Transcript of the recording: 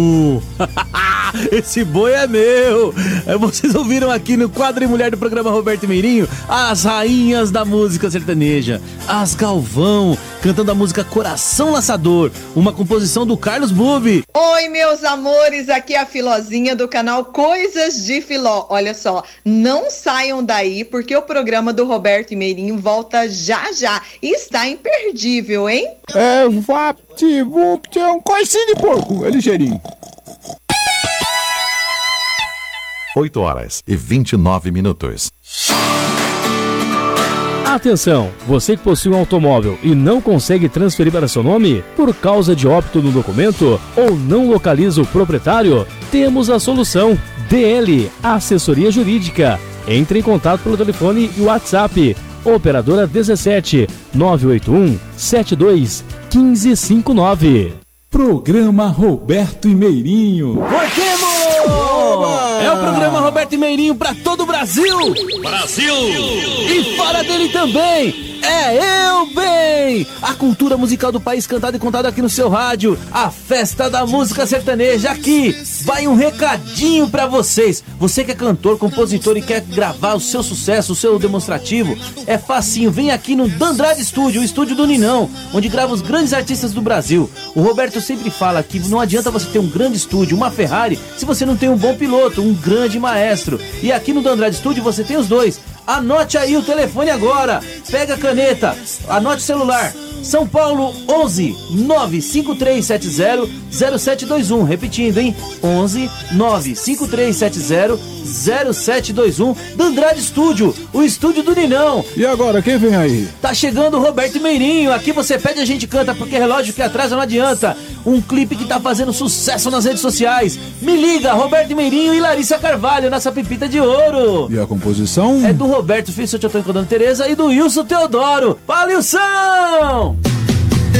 Esse boi é meu! Vocês ouviram aqui no Quadro e Mulher do programa Roberto Meirinho as rainhas da música sertaneja, as Galvão, cantando a música Coração Laçador, uma composição do Carlos Bubi. Oi, meus amores, aqui é a Filozinha do canal Coisas de Filó. Olha só, não saiam daí porque o programa do Roberto Meirinho volta já já e está imperdível, hein? É, VaptVupt é um coicinho de porco, é ligeirinho. 8h29. Atenção, você que possui um automóvel e não consegue transferir para seu nome por causa de óbito no documento ou não localiza o proprietário, temos a solução. DL, Assessoria Jurídica. Entre em contato pelo telefone e WhatsApp. Operadora 17 981 72 1559. Programa Roberto e Meirinho. Voltemos! É o programa Roberto e Meirinho pra todo o Brasil! Brasil! E fora dele também! É Eu Bem! A cultura musical do país cantada e contada aqui no seu rádio. A festa da música sertaneja aqui. Vai um recadinho pra vocês. Você que é cantor, compositor e quer gravar o seu sucesso, o seu demonstrativo, é facinho. Vem aqui no Dandrade Studio, o estúdio do Ninão, onde grava os grandes artistas do Brasil. O Roberto sempre fala que não adianta você ter um grande estúdio, uma Ferrari, se você não tem um bom piloto, um grande maestro. E aqui no Dandrade Studio você tem os dois. Anote aí o telefone agora. Pega a caneta, anote o celular. São Paulo 11 95370 0721. Repetindo, hein? 11 95370 0721. Dandrade Studio, o estúdio do Ninão. E agora, quem vem aí? Tá chegando o Roberto Meirinho. Aqui você pede, a gente canta, porque relógio que atrasa não adianta. Um clipe que tá fazendo sucesso nas redes sociais. Me liga, Roberto Meirinho e Larissa Carvalho, nossa pepita de ouro. E a composição? É do Roberto, filho do seu Tio Antônio Tereza, e do Wilson Teodoro. Fala, Wilson!